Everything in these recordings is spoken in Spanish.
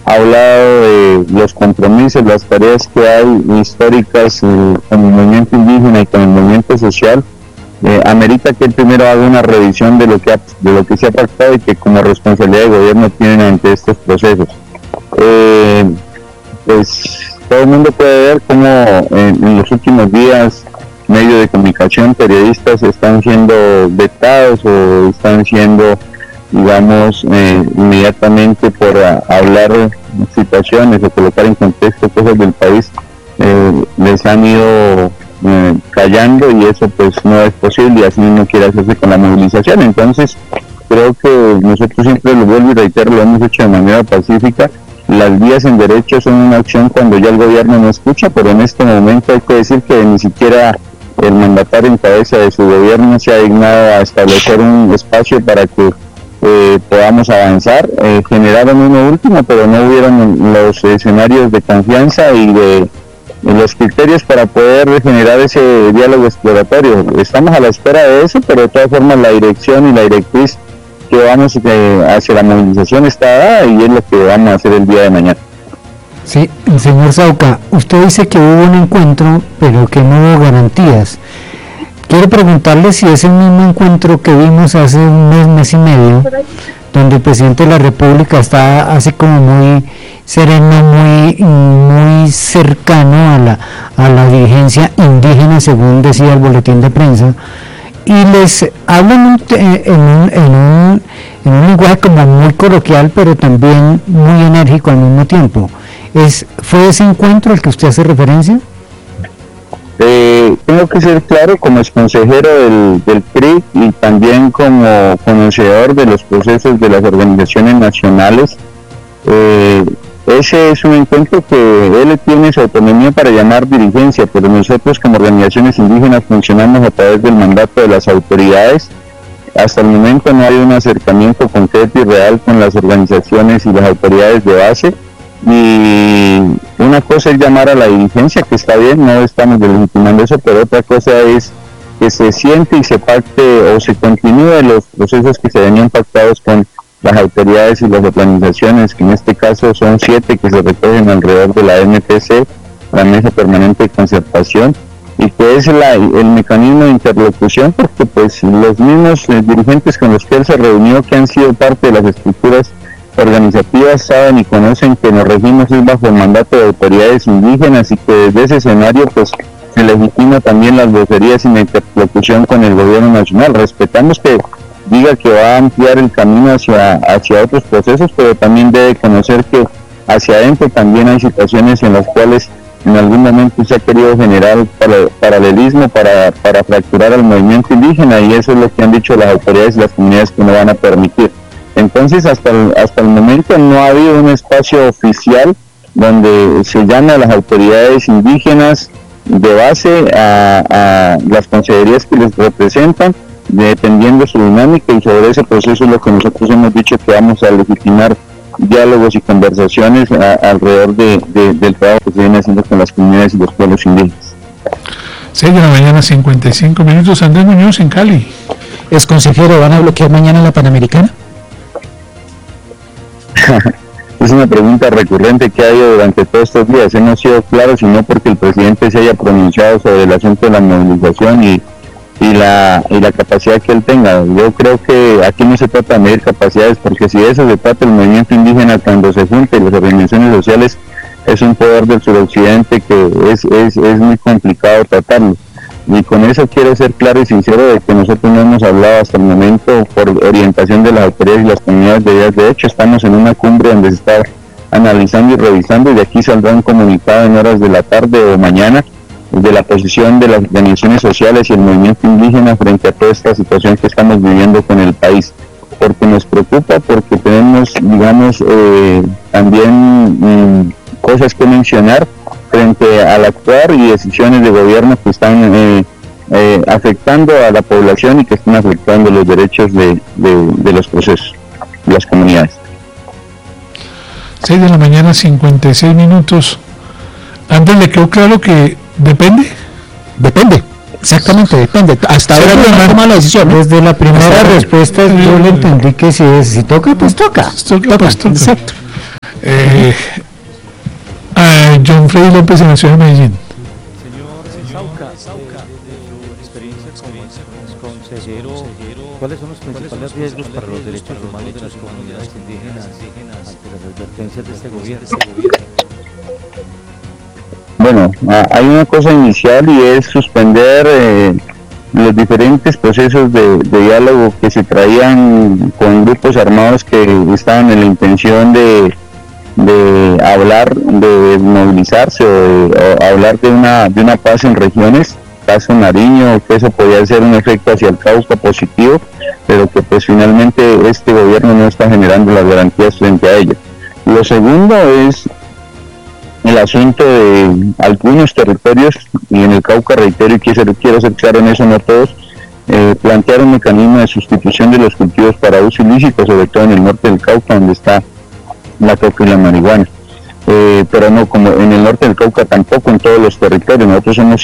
hablado de los compromisos, las tareas que hay históricas con el movimiento indígena y con el movimiento social. Amerita que él primero haga una revisión de lo que se ha pactado y que como responsabilidad de gobierno tienen ante estos procesos. Pues todo el mundo puede ver cómo en los últimos días medios de comunicación, periodistas están siendo vetados o están siendo, digamos, inmediatamente por hablar situaciones o colocar en contexto cosas del país, les han ido callando, y eso pues no es posible, y así no quiere hacerse con la movilización. Entonces creo que nosotros siempre, lo vuelvo y reitero, lo hemos hecho de manera pacífica. Las vías en derecho son una acción cuando ya el gobierno no escucha, pero en este momento hay que decir que ni siquiera el mandatario en cabeza de su gobierno se ha dignado a establecer un espacio para que podamos avanzar. Generaron uno último, pero no hubieron los escenarios de confianza y de los criterios para poder generar ese diálogo exploratorio. Estamos a la espera de eso, pero de todas formas la dirección y la directriz que vamos hacia la movilización está dada, y es lo que vamos a hacer el día de mañana. Sí, señor Sauca, usted dice que hubo un encuentro, pero que no hubo garantías. Quiero preguntarle si ese mismo encuentro que vimos hace un mes y medio, donde el presidente de la República está así como muy sereno, muy cercano a la dirigencia indígena, según decía el boletín de prensa, y les hablan en un lenguaje como muy coloquial, pero también muy enérgico al mismo tiempo. ¿Fue ese encuentro al que usted hace referencia? Tengo que ser claro, como exconsejero del CRIC y también como conocedor de los procesos de las organizaciones nacionales, ese es un encuentro que él tiene su autonomía para llamar dirigencia, pero nosotros como organizaciones indígenas funcionamos a través del mandato de las autoridades. Hasta el momento no hay un acercamiento concreto y real con las organizaciones y las autoridades de base, y una cosa es llamar a la dirigencia, que está bien, no estamos delegitimando eso, pero otra cosa es que se siente y se pacte o se continúe los procesos que se venían pactados con las autoridades y las organizaciones, que en este caso son 7 que se recogen alrededor de la MPC, la Mesa Permanente de Concertación, y que es el mecanismo de interlocución, porque pues los mismos dirigentes con los que él se reunió, que han sido parte de las estructuras organizativas, saben y conocen que nos regimos es bajo el mandato de autoridades indígenas, y que desde ese escenario pues se legitima también las vocerías y la interlocución con el gobierno nacional. Respetamos que diga que va a ampliar el camino hacia otros procesos, pero también debe conocer que hacia adentro también hay situaciones en las cuales en algún momento se ha querido generar paralelismo para fracturar al movimiento indígena, y eso es lo que han dicho las autoridades y las comunidades que no van a permitir. Entonces hasta el momento no ha habido un espacio oficial donde se llame a las autoridades indígenas de base, a las consejerías que les representan, dependiendo su dinámica, y sobre ese proceso es lo que nosotros hemos dicho, que vamos a legitimar diálogos y conversaciones alrededor del trabajo que se viene haciendo con las comunidades y los pueblos indígenas. 6 de la mañana, 55 minutos. Andrés Muñoz en Cali. ¿Es consejero, van a bloquear mañana la Panamericana? Es una pregunta recurrente que ha ido durante todos estos días. Hemos sido claros, y no porque el presidente se haya pronunciado sobre el asunto de la movilización y la capacidad que él tenga. Yo creo que aquí no se trata de medir capacidades, porque si de eso se trata el movimiento indígena, cuando se junte las organizaciones sociales, es un poder del suroccidente que es muy complicado tratarlo. Y con eso quiero ser claro y sincero de que nosotros no hemos hablado hasta el momento por orientación de las autoridades y las comunidades de vías. De hecho, estamos en una cumbre donde se está analizando y revisando, y de aquí saldrá un comunicado en horas de la tarde o mañana de la posición de las organizaciones sociales y el movimiento indígena frente a toda esta situación que estamos viviendo con el país, porque nos preocupa, porque tenemos, digamos, también cosas que mencionar frente al actuar y decisiones de gobierno que están afectando a la población y que están afectando los derechos de los procesos, de las comunidades. 6 de la mañana, 56 minutos. Antes le quedó claro que depende. Exactamente, depende. Hasta ahora no toma la decisión. Desde la primera respuesta yo le entendí que si toca, pues toca. Toca. Exacto. John Freddy López en la ciudad de Medellín. Señor Sauca, de su experiencia como consejero, ¿cuáles son los principales riesgos para los derechos humanos de las comunidades indígenas ante las advertencias de este gobierno? Bueno, hay una cosa inicial y es suspender los diferentes procesos de diálogo que se traían con grupos armados que estaban en la intención de hablar, de movilizarse o hablar de una paz en regiones, caso Nariño, que eso podía ser un efecto hacia el Cauca positivo, pero que pues finalmente este gobierno no está generando las garantías frente a ello. Lo segundo es el asunto de algunos territorios, y en el Cauca reitero y quiero ser claro en eso, no todos, plantear un mecanismo de sustitución de los cultivos para uso ilícito, sobre todo en el norte del Cauca, donde está la coca y la marihuana, pero no, como en el norte del Cauca tampoco en todos los territorios. Nosotros somos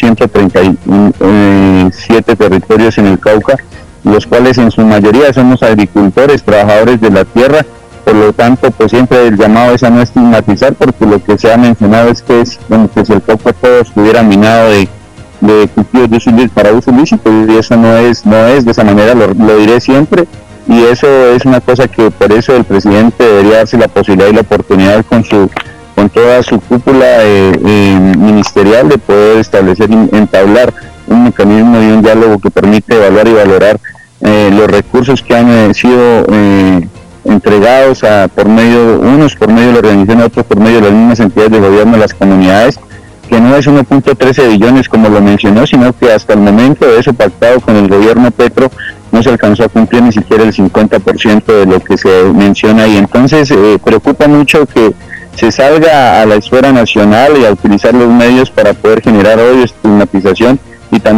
137 territorios en el Cauca, los cuales en su mayoría somos agricultores, trabajadores de la tierra. Por lo tanto, pues siempre el llamado es a no estigmatizar, porque lo que se ha mencionado es que si el Cauca todo estuviera minado de cultivos de uso ilícito para uso ilícito, y eso no es de esa manera, lo diré siempre. Y eso es una cosa que por eso el presidente debería darse la posibilidad y la oportunidad con toda su cúpula ministerial de poder entablar un mecanismo y un diálogo que permite evaluar y valorar los recursos que han sido entregados unos por medio de la organización, otros por medio de las mismas entidades de gobierno de las comunidades, que no es 1.13 billones como lo mencionó, sino que hasta el momento de eso pactado con el gobierno Petro no se alcanzó a cumplir ni siquiera el 50% de lo que se menciona ahí. Entonces preocupa mucho que se salga a la esfera nacional y a utilizar los medios para poder generar odio, estigmatización y también